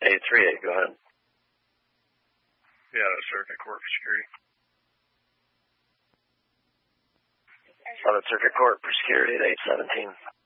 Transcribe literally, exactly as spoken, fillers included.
eight three eight, go ahead. Yeah, Circuit Court for security. Seventh Circuit Court for security at eight seventeen.